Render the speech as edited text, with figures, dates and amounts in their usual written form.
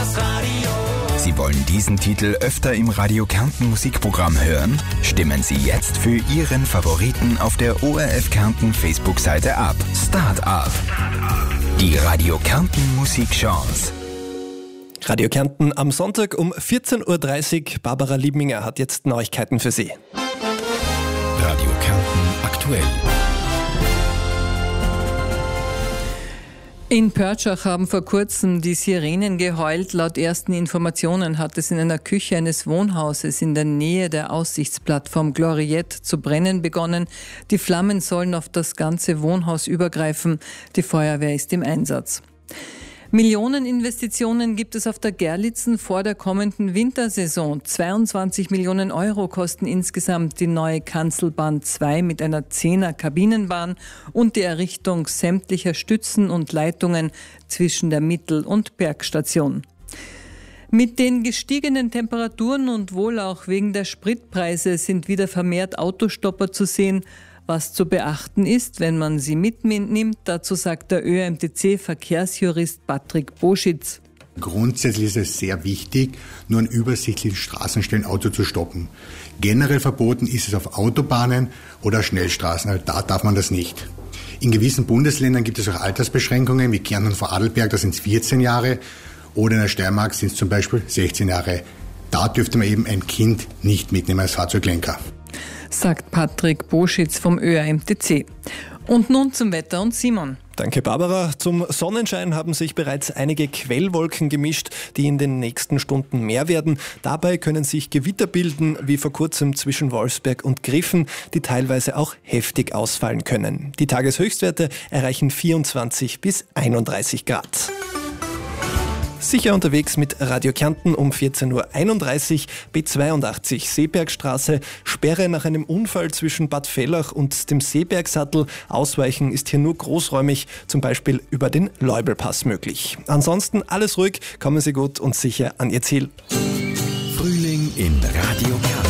das Radio. Sie wollen diesen Titel öfter im Radio Kärnten Musikprogramm hören? Stimmen Sie jetzt für Ihren Favoriten auf der ORF Kärnten Facebook-Seite ab. Start up. Die Radio Kärnten Musikchance. Radio Kärnten am Sonntag um 14.30 Uhr. Barbara Liebminger hat jetzt Neuigkeiten für Sie. Radio Kärnten aktuell. In Pörtschach haben vor kurzem die Sirenen geheult. Laut ersten Informationen hat es in einer Küche eines Wohnhauses in der Nähe der Aussichtsplattform Gloriette zu brennen begonnen. Die Flammen sollen auf das ganze Wohnhaus übergreifen. Die Feuerwehr ist im Einsatz. Millioneninvestitionen gibt es auf der Gerlitzen vor der kommenden Wintersaison. 22 Millionen Euro kosten insgesamt die neue Kanzelbahn 2 mit einer 10er Kabinenbahn und die Errichtung sämtlicher Stützen und Leitungen zwischen der Mittel- und Bergstation. Mit den gestiegenen Temperaturen und wohl auch wegen der Spritpreise sind wieder vermehrt Autostopper zu sehen. Was zu beachten ist, wenn man sie mitnimmt, dazu sagt der ÖMTC-Verkehrsjurist Patrick Boschitz. Grundsätzlich ist es sehr wichtig, nur an übersichtlichen Straßenstellen Auto zu stoppen. Generell verboten ist es auf Autobahnen oder Schnellstraßen, also da darf man das nicht. In gewissen Bundesländern gibt es auch Altersbeschränkungen, wie Kärnten und Vorarlberg, da sind es 14 Jahre, oder in der Steiermark sind es zum Beispiel 16 Jahre. Da dürfte man eben ein Kind nicht mitnehmen als Fahrzeuglenker. Sagt Patrick Boschitz vom ÖMTC. Und nun zum Wetter und Simon. Danke, Barbara. Zum Sonnenschein haben sich bereits einige Quellwolken gemischt, die in den nächsten Stunden mehr werden. Dabei können sich Gewitter bilden, wie vor kurzem zwischen Wolfsberg und Griffen, die teilweise auch heftig ausfallen können. Die Tageshöchstwerte erreichen 24 bis 31 Grad. Sicher unterwegs mit Radio Kärnten um 14.31 Uhr, B82 Seebergstraße, Sperre nach einem Unfall zwischen Bad Vellach und dem Seebergsattel. Ausweichen ist hier nur großräumig, zum Beispiel über den Leubelpass möglich. Ansonsten alles ruhig, kommen Sie gut und sicher an Ihr Ziel. Frühling in Radio